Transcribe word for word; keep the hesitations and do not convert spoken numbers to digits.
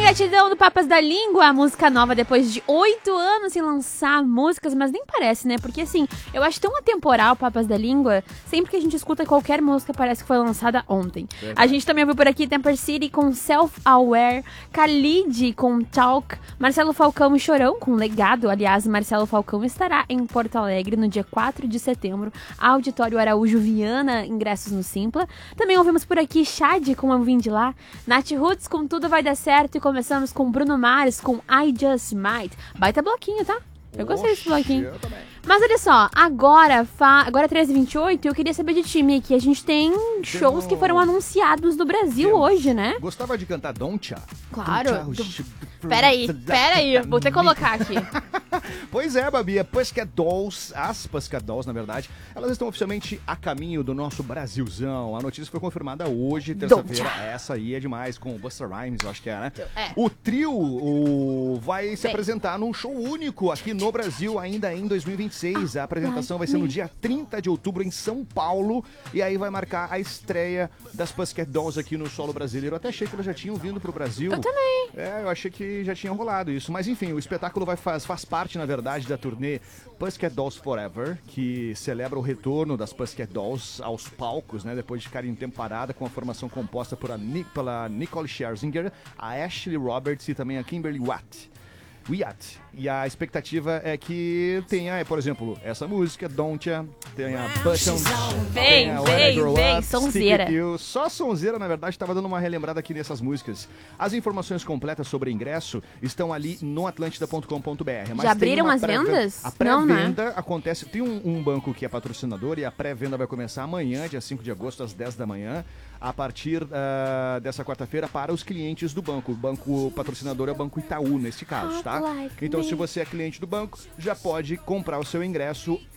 Gratidão do Papas da Língua, a música nova depois de oito anos sem lançar músicas, mas nem parece, né? Porque assim, eu acho tão atemporal Papas da Língua, sempre que a gente escuta qualquer música parece que foi lançada ontem. Verdade. A gente também ouviu por aqui Temper City com Self-Aware, Khalid com Talk, Marcelo Falcão e Chorão com Legado. Aliás, Marcelo Falcão estará em Porto Alegre no dia quatro de setembro, Auditório Araújo Viana, ingressos no Simpla. Também ouvimos por aqui Chad com Eu Vim de Lá, Nath Roots com Tudo Vai Dar Certo e começamos com Bruno Mars com I Just Might. Baita bloquinho, tá? Eu gostei desse bloquinho. Eu também. Mas olha só, agora, fa... agora treze e vinte e oito, eu queria saber de time que a gente tem shows Demo... que foram anunciados no Brasil Demo... hoje, né? Gostava de cantar Don'tcha? Claro. Do... Peraí, peraí, vou até colocar aqui. Pois é, Babi, a Pussycat Dolls, as Pussycat Dolls, na verdade, elas estão oficialmente a caminho do nosso Brasilzão. A notícia foi confirmada hoje, terça-feira. Essa aí é demais, com o Busta Rhymes, eu acho que é, né? É. O trio o... vai se Bem. apresentar num show único aqui no Brasil, ainda em dois mil e vinte e seis. A apresentação vai ser no dia trinta de outubro em São Paulo, e aí vai marcar a estreia das Pussycat Dolls aqui no solo brasileiro. Eu até achei que elas já tinham vindo pro Brasil. Eu também. É, eu achei que já tinha rolado isso. Mas enfim, o espetáculo vai faz, faz parte, na verdade, da turnê Pussycat Dolls Forever, que celebra o retorno das Pussycat Dolls aos palcos, né, depois de ficarem um tempo parada, com a formação composta por a Ni- pela Nicole Scherzinger, a Ashley Roberts e também a Kimberly Watt. Wyatt. E a expectativa é que tenha, por exemplo, essa música, Don'tcha, tenha Button, vem, tenha vem, vem, sonzeira. Só sonzeira, na verdade, estava dando uma relembrada aqui nessas músicas. As informações completas sobre ingresso estão ali no atlântida ponto com ponto b r. Já abriram as vendas? A pré-venda né? acontece, tem um, um banco que é patrocinador e a pré-venda vai começar amanhã, dia cinco de agosto, às dez da manhã, a partir uh, dessa quarta-feira para os clientes do banco. O banco patrocinador é o Banco Itaú, nesse caso, tá? Like então, me. se você é cliente do banco, já pode comprar o seu ingresso